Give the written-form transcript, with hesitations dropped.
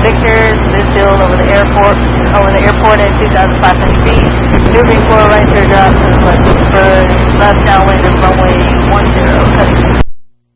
Victor, this hill over the airport at 2,500 feet. Moving forward, right turn drop to the left.